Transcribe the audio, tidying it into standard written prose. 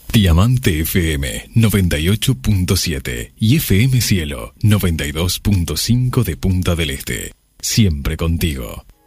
Diamante FM 98.7 y FM Cielo 92.5 de Punta del Este. Siempre contigo.